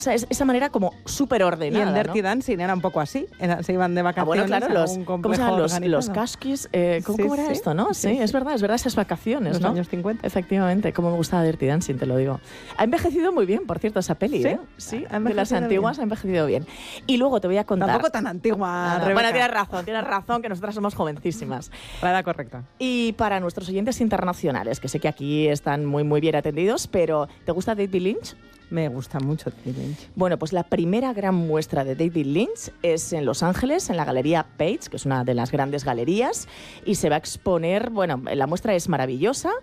O sea, esa manera como súper ordenada. Y en Dirty Dancing era un poco así. Se iban de vacaciones. Bueno, claro, a un complejo los casquis. ¿Cómo era esto, no? Sí, es verdad, esas vacaciones, los ¿no? años 50. Efectivamente, como me gustaba Dirty Dancing, te lo digo. Ha envejecido muy bien, por cierto, esa peli, ¿eh? Sí, de las antiguas ha envejecido bien. Y luego te voy a contar... Tampoco tan antigua, Rebeca. Bueno, tienes razón, que nosotras somos jovencísimas. La edad correcta. Y para nuestros oyentes internacionales, que sé que aquí están muy, muy bien atendidos, pero ¿te gusta David Lynch? Me gusta mucho David Lynch. Bueno, pues la primera gran muestra de David Lynch es en Los Ángeles, en la Galería Page, que es una de las grandes galerías, y se va a exponer, bueno, la muestra es maravillosa,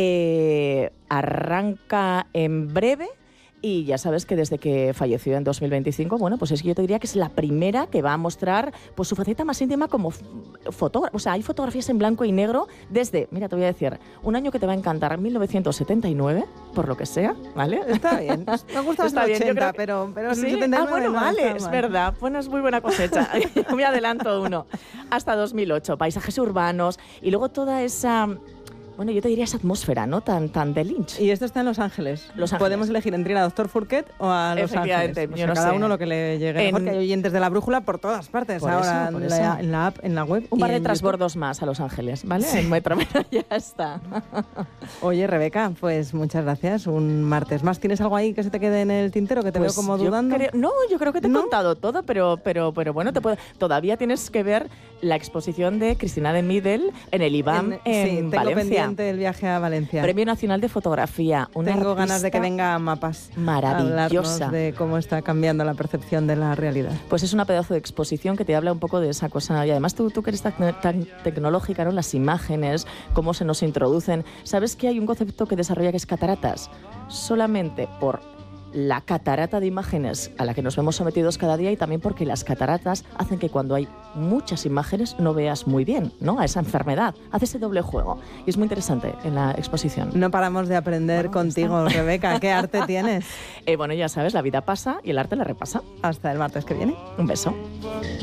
arranca en breve. Y ya sabes que desde que falleció en 2025, bueno, pues es que yo te diría que es la primera que va a mostrar pues su faceta más íntima como fotógrafo. O sea, hay fotografías en blanco y negro desde, mira, te voy a decir, un año que te va a encantar, 1979, por lo que sea, ¿vale? Está bien. Me gusta Está bien, 80, pero ¿sí? 79 bueno, no vale, está es mal. verdad. Bueno, es muy buena cosecha. Me adelanto uno. Hasta 2008, paisajes urbanos y luego toda esa... Bueno, yo te diría esa atmósfera, ¿no? Tan de Lynch. Y esto está en Los Ángeles. Podemos elegir entre ir a Dr. Fourquet o a Los Ángeles. Efectivamente, yo no cada sé. uno lo que le llegue mejor, que hay oyentes de La Brújula por todas partes. Por ahora eso, por en la app, en la web. Un y par de en transbordos más a Los Ángeles, ¿vale? Sí. En metro, pero ya está. Oye, Rebeca, pues muchas gracias. Un martes más. ¿Tienes algo ahí que se te quede en el tintero, que te Pues veo como yo dudando? yo creo que te he contado todo, pero bueno, todavía tienes que ver la exposición de Cristina de Midel en el IBAM en sí, tengo Valencia. pendiente el viaje a Valencia. Premio Nacional de Fotografía. Tengo ganas de que venga a Mapas. Maravillosa. A hablarnos de cómo está cambiando la percepción de la realidad. Pues es una pedazo de exposición que te habla un poco de esa cosa. Y además tú que eres tan tecnológica, ¿no? Las imágenes, cómo se nos introducen. ¿Sabes que hay un concepto que desarrolla que es cataratas? Solamente por la catarata de imágenes a la que nos vemos sometidos cada día y también porque las cataratas hacen que cuando hay muchas imágenes no veas muy bien, ¿no? A esa enfermedad. Hace ese doble juego. Y es muy interesante en la exposición. No paramos de aprender contigo, Rebeca. ¿Qué arte tienes? Bueno, ya sabes, la vida pasa y el arte la repasa. Hasta el martes que viene. Un beso.